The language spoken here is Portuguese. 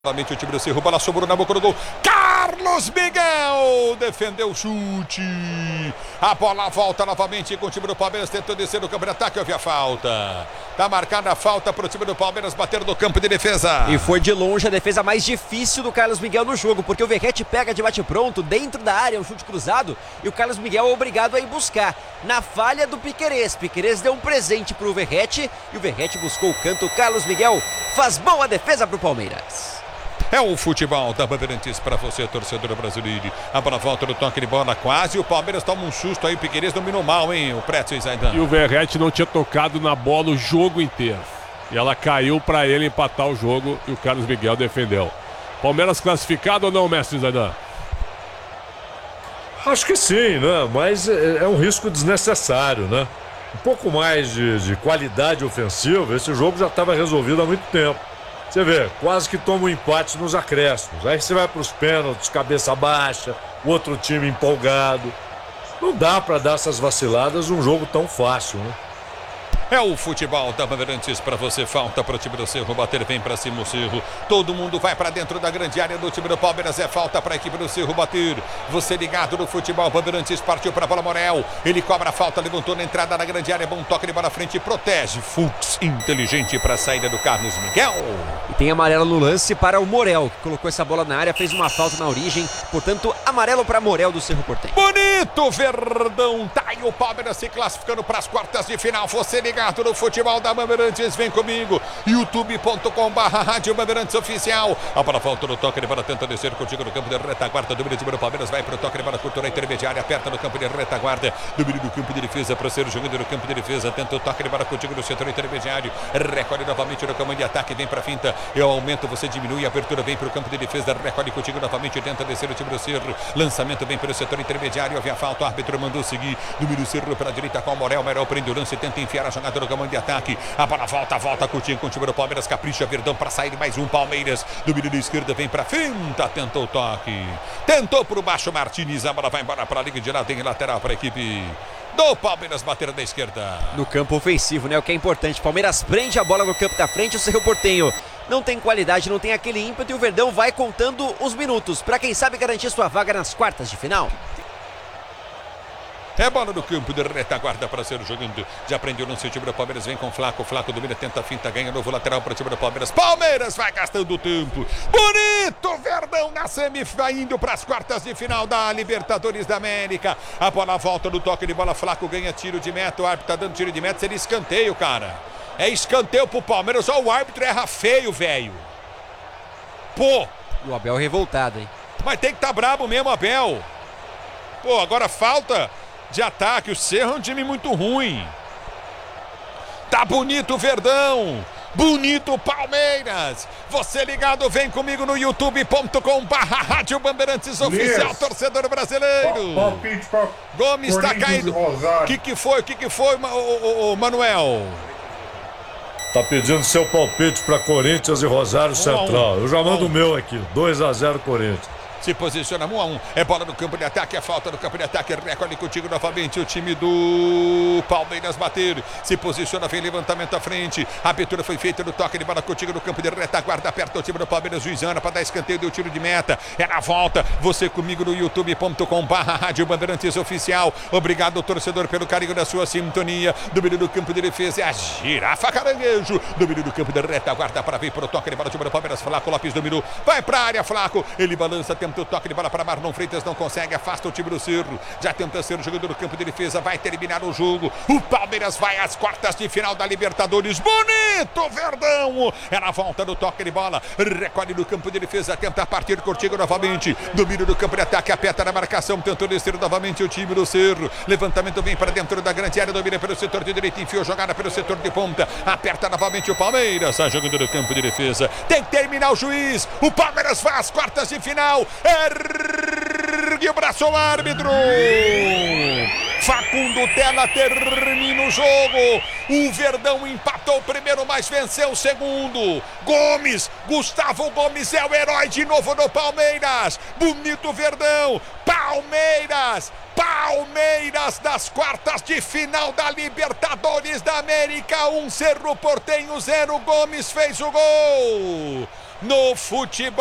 Novamente o time do Cerro, bola sobrou na boca do gol. Carlos Miguel defendeu o chute. A bola volta novamente com o time do Palmeiras, tentou descer no campo de ataque, houve a falta. Tá marcada a falta para o time do Palmeiras bater no campo de defesa. E foi de longe a defesa mais difícil do Carlos Miguel no jogo, porque o Verratti pega de bate-pronto dentro da área, um chute cruzado, e o Carlos Miguel é obrigado a ir buscar. Na falha do Piquerez, Piquerez deu um presente para o Verratti, e o Verratti buscou o canto. O Carlos Miguel faz boa defesa para o Palmeiras. É o futebol da Bandeirantes para você, torcedor brasileiro. A bola volta no toque de bola quase. O Palmeiras toma um susto aí. O Piquerez dominou mal, hein? O Pretzel e Zaidan. E o Verratti não tinha tocado na bola o jogo inteiro. E ela caiu para ele empatar o jogo e o Carlos Miguel defendeu. Palmeiras classificado ou não, mestre Zaidan? Acho que sim, né? Mas é um risco desnecessário, né? Um pouco mais de qualidade ofensiva. Esse jogo já estava resolvido há muito tempo. Você vê, quase que toma um empate nos acréscimos. Aí você vai para os pênaltis, cabeça baixa, o outro time empolgado. Não dá para dar essas vaciladas num jogo tão fácil, né? É o futebol da Bandeirantes para você. Falta para o time do Cerro bater, vem para cima o Cerro. Todo mundo vai para dentro da grande área do time do Palmeiras. É falta para a equipe do Cerro bater. Você ligado no futebol, Bandeirantes partiu para a bola. Morel, ele cobra a falta, levantou na entrada da grande área. Bom toque de bola à frente, protege. Fux inteligente para a saída do Carlos Miguel. E tem amarelo no lance para o Morel, que colocou essa bola na área, fez uma falta na origem. Portanto, amarelo para Morel do Cerro Porteño. Bonito, Verdão. Tá aí o Palmeiras se classificando para as quartas de final. Você ligado no futebol da Bandeirantes, vem comigo, youtube.com/Rádio Bandeirantes Oficial. A bola volta no toque de bola, tenta descer contigo no campo de retaguarda, domínio do Palmeiras, vai para o toque de bola, cultura intermediária, aperta no campo de retaguarda, domínio do campo de defesa, para ser jogando no campo de defesa, tenta o toque de bola contigo no setor intermediário, recolhe novamente no comando de ataque, vem para a finta, eu aumento, você diminui, a abertura vem para o campo de defesa, recolhe contigo novamente, tenta descer o time do Cerro, lançamento vem para o setor intermediário, havia falta, o árbitro mandou seguir, domínio do Cerro para a direita com o Morel, Morel prende o lance, tenta enfiar a jogada no comando de ataque, a bola volta curtindo com o time do Palmeiras, capricha Verdão para sair mais um Palmeiras, domínio da esquerda, vem para finta, tentou o toque, tentou por baixo Martins, a bola vai embora para a liga de lá, tem lateral para a equipe do Palmeiras bater da esquerda. No campo ofensivo, né? O que é importante, Palmeiras prende a bola no campo da frente, o Cerro Porteño não tem qualidade, não tem aquele ímpeto e o Verdão vai contando os minutos para quem sabe garantir sua vaga nas quartas de final. É bola no campo de retaguarda para ser jogando. Já prendeu no seu time do Palmeiras. Vem com o Flaco. Flaco domina, tenta a finta, ganha novo lateral para o time do Palmeiras. Palmeiras vai gastando tempo. Bonito! Verdão na semifinal, indo para as quartas de final da Libertadores da América. A bola volta no toque de bola. Flaco ganha tiro de meta. O árbitro tá dando tiro de meta. Seria escanteio, cara. É escanteio pro Palmeiras. Ó, o árbitro erra feio, velho. Pô! E o Abel revoltado, hein? Mas tem que tá brabo mesmo, Abel. Pô, agora falta de ataque, o Cerro é um time muito ruim. Tá bonito o Verdão, bonito o Palmeiras. Você ligado, vem comigo no youtube.com/Rádio Bandeirantes Oficial, torcedor brasileiro. Palpite para Gomes tá caindo. O que foi, Manuel? Tá pedindo seu palpite para Corinthians e Rosário Central. Eu já mando o meu aqui, 2-0 Corinthians. Se posiciona 1-1, é bola no campo de ataque, é falta no campo de ataque, recolhe contigo novamente o time do Palmeiras bater, se posiciona, vem levantamento à frente, a abertura foi feita no toque de bola contigo no campo de retaguarda, aperta o time do Palmeiras, Juizana para dar escanteio, deu tiro de meta, é na volta, você comigo no youtube.com/Rádio Bandeirantes Oficial, obrigado torcedor pelo carinho da sua sintonia, domínio do campo de defesa, é a girafa caranguejo, domínio do campo de retaguarda para vir para o toque de bola, o time do Palmeiras, Flaco Lopes dominou, vai para a área, Flaco, ele balança, tenta o toque de bola para Marlon Freitas, não consegue, afasta o time do Cerro, já tenta ser o jogador do campo de defesa, vai terminar o jogo, o Palmeiras vai às quartas de final da Libertadores, bonito Verdão, é na volta do toque de bola, recolhe no campo de defesa, tenta partir contigo novamente, domínio do campo de ataque, aperta na marcação, tentou descer novamente o time do Cerro, levantamento vem para dentro da grande área, domina pelo setor de direita, enfiou jogada pelo setor de ponta, aperta novamente o Palmeiras, sai jogando no campo de defesa, tem que terminar o juiz, o Palmeiras vai às quartas de final, ergue o braço ao árbitro. Facundo Tela termina o jogo. O Verdão empatou o primeiro, mas venceu o segundo. Gustavo Gomes é o herói de novo do Palmeiras. Bonito Verdão. Palmeiras das quartas de final da Libertadores da América. 1 Cerro Porteño, 0 Gomes fez o gol. no futebol.